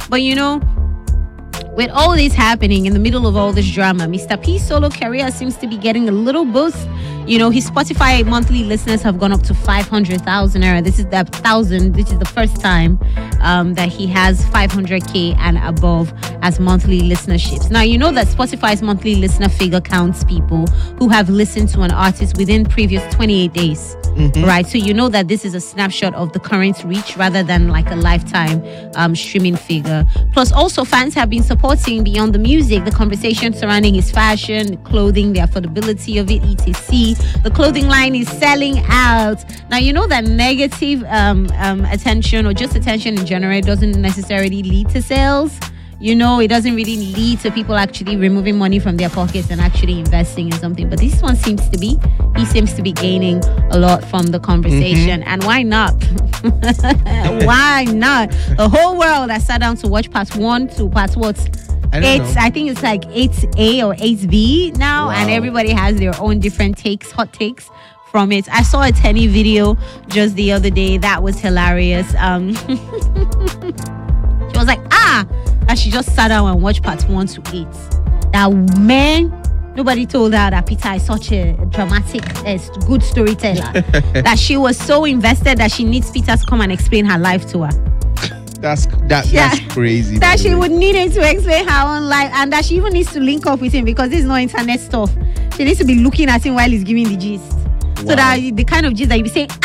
But with all this happening in the middle of all this drama, Mr. P's solo career seems to be getting a little boost. His Spotify monthly listeners have gone up to 500,000. This is the first time that he has 500K and above as monthly listenerships. Now, you know that Spotify's monthly listener figure counts people who have listened to an artist within previous 28 days. Right? So you know that this is a snapshot of the current reach rather than like a lifetime streaming figure. Plus, also fans have been supporting beyond the music, the conversation surrounding his fashion, the clothing, the affordability of it, etc. The clothing line is selling out. Now, you know that negative attention or just attention in general doesn't necessarily lead to sales. It doesn't really lead to people actually removing money from their pockets and actually investing in something. But this one seems to be. He seems to be gaining a lot from the conversation. And why not? Why not? The whole world has sat down to watch part 1 to part what? I think it's like 8A or 8B now. Wow. And everybody has their own different hot takes from it. I saw a Tenny video just the other day. That was hilarious. She was like, and she just sat down and watched part 1 to 8. That man, nobody told her that Peter is such a dramatic, good storyteller. That she was so invested that she needs Peter to come and explain her life to her. That's crazy. That she would need him to explain her own life, and that she even needs to link up with him because this is not internet stuff. She needs to be looking at him while he's giving the gist. Wow. So that the kind of gist that you be saying,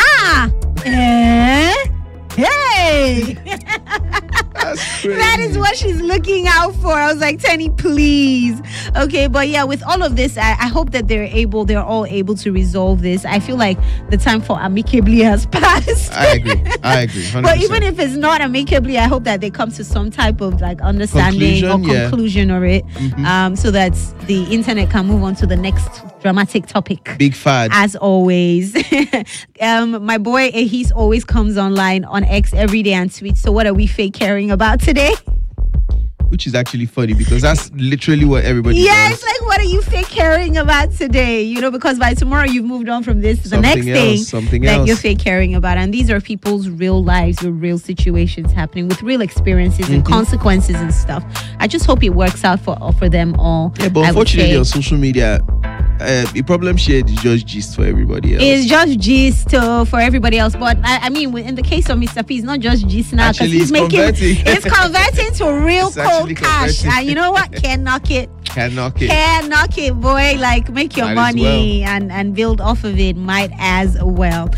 hey. That is what she's looking out for. I was like, Tenny, please. Okay, but yeah, with all of this, I hope that they're all able to resolve this. I feel like the time for amicably has passed. I agree 100%. But even if it's not amicably, I hope that they come to some type of like understanding conclusion or it, so that the internet can move on to the next dramatic topic. Big fad. As always. My boy, he's always comes online on X every day and tweets. So what are we fake caring about today? Which is actually funny because that's literally what everybody does. Yeah, it's like, what are you fake caring about today? Because by tomorrow you've moved on from this to the next thing that you're fake caring about. And these are people's real lives with real situations happening with real experiences and consequences and stuff. I just hope it works out for them all. Yeah, but unfortunately on social media, the problem shared is just gist for everybody else. It's just gist for everybody else. But I mean, in the case of Mr. P, it's not just gist now because he's it's converting to real cold cash. And you know what? Can't knock it. Can't knock it, boy. Like, make your money and build off of it. Might as well.